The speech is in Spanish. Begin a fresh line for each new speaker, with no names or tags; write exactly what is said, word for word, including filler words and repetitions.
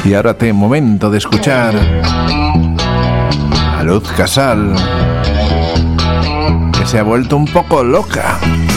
Y ahora te momento de escuchar a Luz Casal, que se ha vuelto un poco loca.